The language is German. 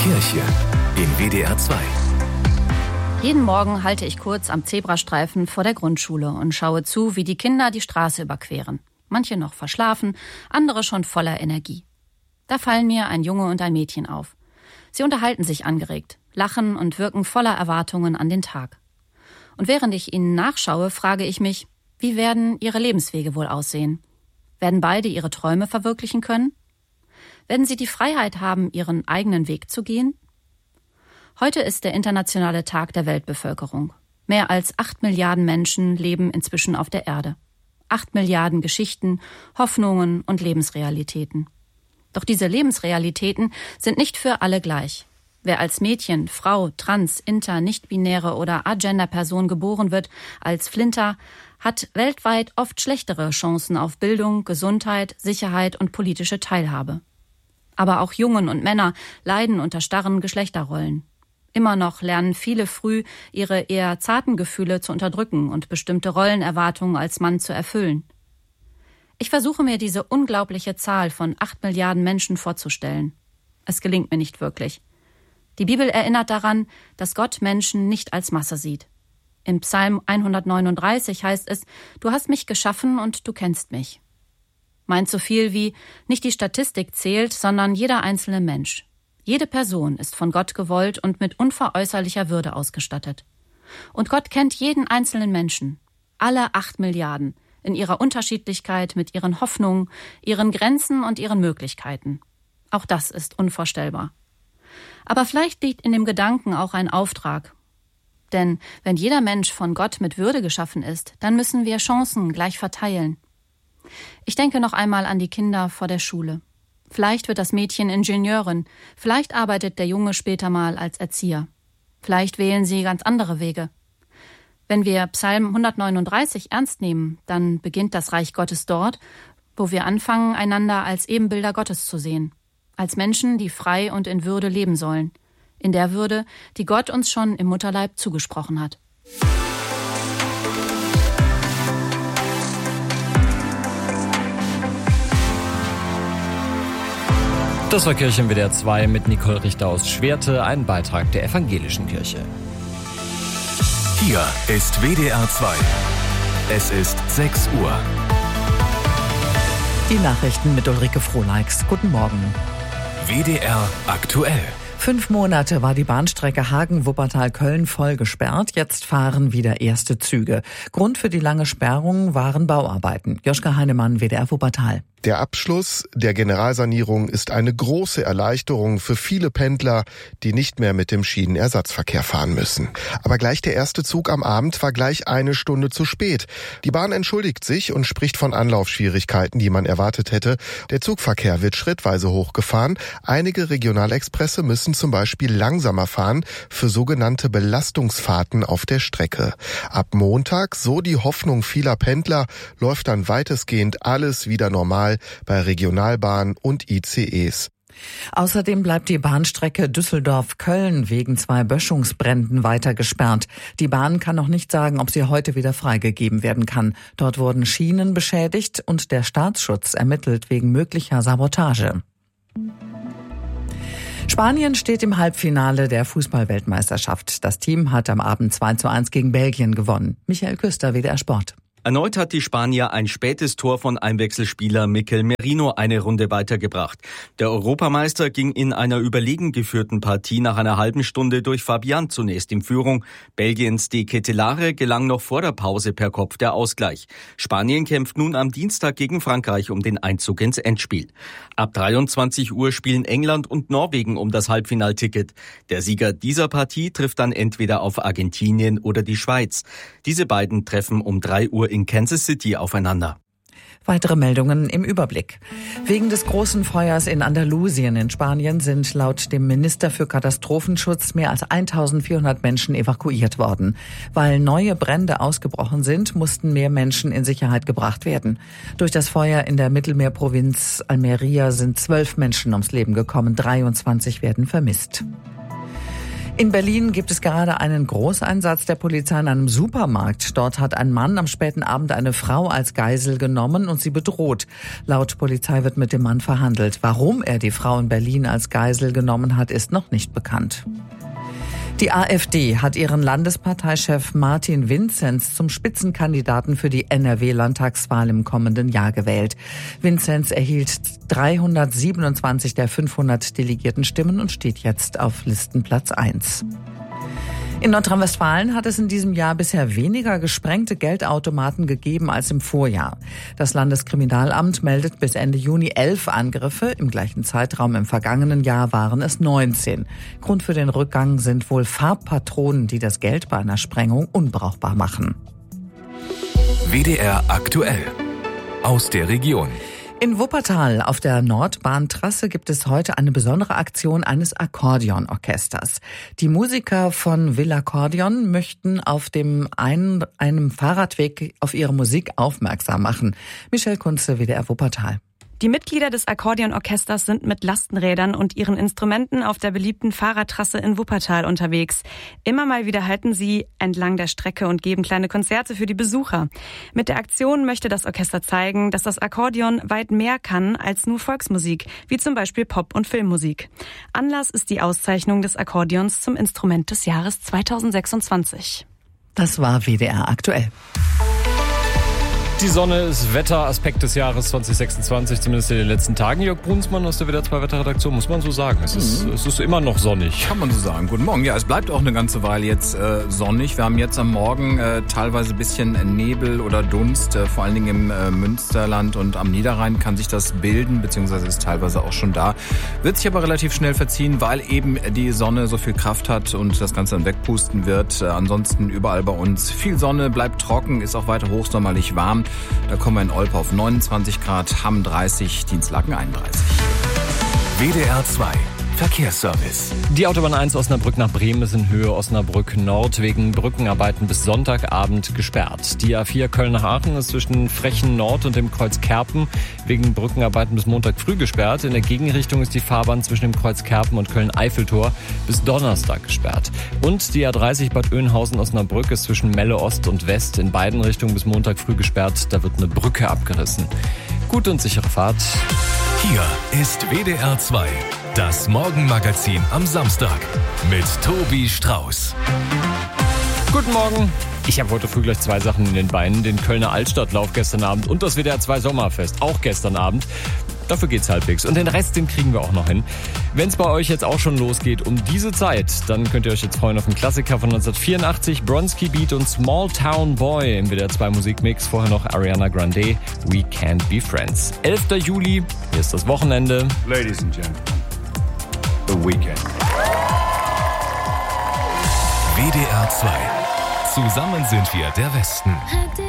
Kirche in WDR 2. Jeden Morgen halte ich kurz am Zebrastreifen vor der Grundschule und schaue zu, wie die Kinder die Straße überqueren. Manche noch verschlafen, andere schon voller Energie. Da fallen mir ein Junge und ein Mädchen auf. Sie unterhalten sich angeregt, lachen und wirken voller Erwartungen an den Tag. Und während ich ihnen nachschaue, frage ich mich, wie werden ihre Lebenswege wohl aussehen? Werden beide ihre Träume verwirklichen können? Werden sie die Freiheit haben, ihren eigenen Weg zu gehen? Heute ist der internationale Tag der Weltbevölkerung. Mehr als 8 Milliarden Menschen leben inzwischen auf der Erde. 8 Milliarden Geschichten, Hoffnungen und Lebensrealitäten. Doch diese Lebensrealitäten sind nicht für alle gleich. Wer als Mädchen, Frau, Trans, Inter, nicht-binäre oder Agender-Person geboren wird, als Flinter, hat weltweit oft schlechtere Chancen auf Bildung, Gesundheit, Sicherheit und politische Teilhabe. Aber auch Jungen und Männer leiden unter starren Geschlechterrollen. Immer noch lernen viele früh, ihre eher zarten Gefühle zu unterdrücken und bestimmte Rollenerwartungen als Mann zu erfüllen. Ich versuche mir diese unglaubliche Zahl von 8 Milliarden Menschen vorzustellen. Es gelingt mir nicht wirklich. Die Bibel erinnert daran, dass Gott Menschen nicht als Masse sieht. Im Psalm 139 heißt es, du hast mich geschaffen und du kennst mich. Meint so viel wie, nicht die Statistik zählt, sondern jeder einzelne Mensch. Jede Person ist von Gott gewollt und mit unveräußerlicher Würde ausgestattet. Und Gott kennt jeden einzelnen Menschen, alle 8 Milliarden, in ihrer Unterschiedlichkeit mit ihren Hoffnungen, ihren Grenzen und ihren Möglichkeiten. Auch das ist unvorstellbar. Aber vielleicht liegt in dem Gedanken auch ein Auftrag. Denn wenn jeder Mensch von Gott mit Würde geschaffen ist, dann müssen wir Chancen gleich verteilen. Ich denke noch einmal an die Kinder vor der Schule. Vielleicht wird das Mädchen Ingenieurin, vielleicht arbeitet der Junge später mal als Erzieher. Vielleicht wählen sie ganz andere Wege. Wenn wir Psalm 139 ernst nehmen, dann beginnt das Reich Gottes dort, wo wir anfangen, einander als Ebenbilder Gottes zu sehen. Als Menschen, die frei und in Würde leben sollen. In der Würde, die Gott uns schon im Mutterleib zugesprochen hat. Das war Kirche in WDR 2 mit Nicole Richter aus Schwerte, ein Beitrag der Evangelischen Kirche. Hier ist WDR 2. Es ist 6 Uhr. Die Nachrichten mit Ulrike Frohleix. Guten Morgen. WDR aktuell. 5 Monate war die Bahnstrecke Hagen-Wuppertal-Köln voll gesperrt. Jetzt fahren wieder erste Züge. Grund für die lange Sperrung waren Bauarbeiten. Joschka Heinemann, WDR Wuppertal. Der Abschluss der Generalsanierung ist eine große Erleichterung für viele Pendler, die nicht mehr mit dem Schienenersatzverkehr fahren müssen. Aber gleich der erste Zug am Abend war gleich 1 Stunde zu spät. Die Bahn entschuldigt sich und spricht von Anlaufschwierigkeiten, die man erwartet hätte. Der Zugverkehr wird schrittweise hochgefahren. Einige Regionalexpresse müssen zum Beispiel langsamer fahren für sogenannte Belastungsfahrten auf der Strecke. Ab Montag, so die Hoffnung vieler Pendler, läuft dann weitestgehend alles wieder normal bei Regionalbahnen und ICEs. Außerdem bleibt die Bahnstrecke Düsseldorf-Köln wegen 2 Böschungsbränden weiter gesperrt. Die Bahn kann noch nicht sagen, ob sie heute wieder freigegeben werden kann. Dort wurden Schienen beschädigt und der Staatsschutz ermittelt wegen möglicher Sabotage. Spanien steht im Halbfinale der Fußball-Weltmeisterschaft. Das Team hat am Abend 2:1 gegen Belgien gewonnen. Michael Küster, WDR Sport. Erneut hat die Spanier ein spätes Tor von Einwechselspieler Mikel Merino eine Runde weitergebracht. Der Europameister ging in einer überlegen geführten Partie nach einer halben Stunde durch Fabian zunächst in Führung. Belgiens De Ketelaere gelang noch vor der Pause per Kopf der Ausgleich. Spanien kämpft nun am Dienstag gegen Frankreich um den Einzug ins Endspiel. Ab 23 Uhr spielen England und Norwegen um das Halbfinalticket. Der Sieger dieser Partie trifft dann entweder auf Argentinien oder die Schweiz. Diese beiden treffen um 3 Uhr in Kansas City aufeinander. Weitere Meldungen im Überblick. Wegen des großen Feuers in Andalusien in Spanien sind laut dem Minister für Katastrophenschutz mehr als 1400 Menschen evakuiert worden. Weil neue Brände ausgebrochen sind, mussten mehr Menschen in Sicherheit gebracht werden. Durch das Feuer in der Mittelmeerprovinz Almería sind 12 Menschen ums Leben gekommen, 23 werden vermisst. In Berlin gibt es gerade einen Großeinsatz der Polizei in einem Supermarkt. Dort hat ein Mann am späten Abend eine Frau als Geisel genommen und sie bedroht. Laut Polizei wird mit dem Mann verhandelt. Warum er die Frau in Berlin als Geisel genommen hat, ist noch nicht bekannt. Die AfD hat ihren Landesparteichef Martin Vinzenz zum Spitzenkandidaten für die NRW-Landtagswahl im kommenden Jahr gewählt. Vinzenz erhielt 327 der 500 delegierten Stimmen und steht jetzt auf Listenplatz 1. In Nordrhein-Westfalen hat es in diesem Jahr bisher weniger gesprengte Geldautomaten gegeben als im Vorjahr. Das Landeskriminalamt meldet bis Ende Juni 11 Angriffe. Im gleichen Zeitraum im vergangenen Jahr waren es 19. Grund für den Rückgang sind wohl Farbpatronen, die das Geld bei einer Sprengung unbrauchbar machen. WDR aktuell. Aus der Region. In Wuppertal auf der Nordbahntrasse gibt es heute eine besondere Aktion eines Akkordeonorchesters. Die Musiker von Villaccordion möchten auf einem Fahrradweg auf ihre Musik aufmerksam machen. Michelle Kunze, WDR Wuppertal. Die Mitglieder des Akkordeonorchesters sind mit Lastenrädern und ihren Instrumenten auf der beliebten Fahrradtrasse in Wuppertal unterwegs. Immer mal wieder halten sie entlang der Strecke und geben kleine Konzerte für die Besucher. Mit der Aktion möchte das Orchester zeigen, dass das Akkordeon weit mehr kann als nur Volksmusik, wie zum Beispiel Pop- und Filmmusik. Anlass ist die Auszeichnung des Akkordeons zum Instrument des Jahres 2026. Das war WDR aktuell. Die Sonne ist Wetteraspekt des Jahres 2026, zumindest in den letzten Tagen. Jörg Brunsmann aus der WDR 2 Wetterredaktion, muss man so sagen. Es ist immer noch sonnig. Kann man so sagen. Guten Morgen. Ja, es bleibt auch eine ganze Weile jetzt sonnig. Wir haben jetzt am Morgen teilweise ein bisschen Nebel oder Dunst. Vor allen Dingen im Münsterland und am Niederrhein kann sich das bilden, beziehungsweise ist teilweise auch schon da. Wird sich aber relativ schnell verziehen, weil eben die Sonne so viel Kraft hat und das Ganze dann wegpusten wird. Ansonsten überall bei uns viel Sonne, bleibt trocken, ist auch weiter hochsommerlich warm. Da kommen wir in Olpe auf 29 Grad, Hamm 30, Dienstlaken 31. WDR 2 Verkehrsservice. Die Autobahn 1 Osnabrück nach Bremen ist in Höhe Osnabrück Nord wegen Brückenarbeiten bis Sonntagabend gesperrt. Die A4 Köln nach Aachen ist zwischen Frechen Nord und dem Kreuz Kerpen wegen Brückenarbeiten bis Montag früh gesperrt. In der Gegenrichtung ist die Fahrbahn zwischen dem Kreuz Kerpen und Köln-Eiffeltor bis Donnerstag gesperrt. Und die A30 Bad Oeynhausen-Osnabrück ist zwischen Melle Ost und West in beiden Richtungen bis Montag früh gesperrt. Da wird eine Brücke abgerissen. Gute und sichere Fahrt. Hier ist WDR 2. Das Morgenmagazin am Samstag mit Tobi Strauß. Guten Morgen. Ich habe heute früh gleich 2 Sachen in den Beinen. Den Kölner Altstadtlauf gestern Abend und das WDR 2 Sommerfest, auch gestern Abend. Dafür geht's halbwegs. Und den Rest, den kriegen wir auch noch hin. Wenn es bei euch jetzt auch schon losgeht um diese Zeit, dann könnt ihr euch jetzt freuen auf einen Klassiker von 1984, Bronski Beat und Small Town Boy im WDR 2 Musikmix. Vorher noch Ariana Grande, We Can't Be Friends. 11. Juli, hier ist das Wochenende. Ladies and Gentlemen, The Weekend. WDR 2. Zusammen sind wir der Westen.